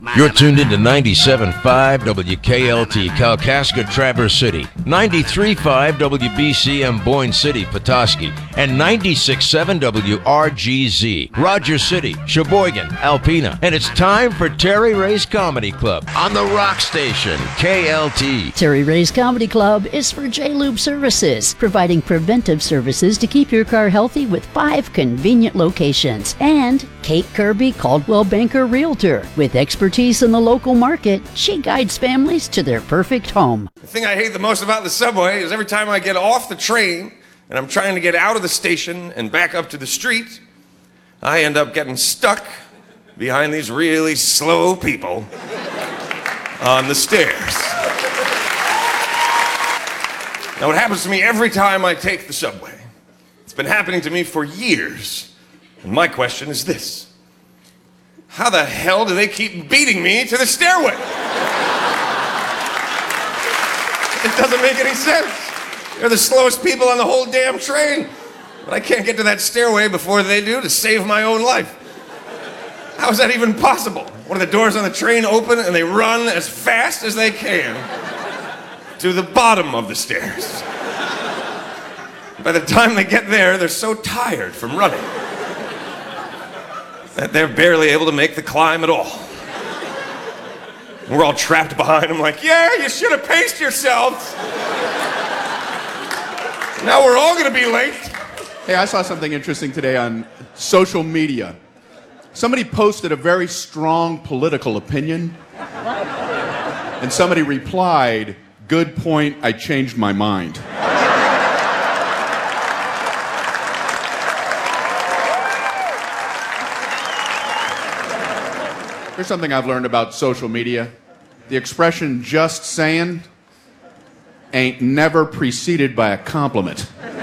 You're tuned into 97.5 WKLT, Kalkaska, Traverse City, 93.5 WBCM, Boyne City, Petoskey, and 96.7 WRGZ, Rogers City, Sheboygan, Alpena. And it's time for Terry Ray's Comedy Club on the Rock Station, KLT. Terry Ray's Comedy Club is for J-Lube Services, providing preventive services to keep your car healthy with 5 convenient locations. And Kate Kirby, Caldwell Banker Realtor. With expertise in the local market, she guides families to their perfect home. The thing I hate the most about the subway is every time I get off the train and I'm trying to get out of the station and back up to the street, I end up getting stuck behind these really slow people on the stairs. Now, what happens to me every time I take the subway? It's been happening to me for years. And my question is this: how the hell do they keep beating me to the stairway? It doesn't make any sense. They're the slowest people on the whole damn train. But I can't get to that stairway before they do to save my own life. How is that even possible? One of the doors on the train open and they run as fast as they can to the bottom of the stairs. By the time they get there, they're so tired from running that they're barely able to make the climb at all. And we're all trapped behind them like, yeah, you should have paced yourselves. Now we're all gonna be late. Hey, I saw something interesting today on social media. Somebody posted a very strong political opinion, and somebody replied, "Good point, I changed my mind." Here's something I've learned about social media. The expression "just saying" ain't never preceded by a compliment.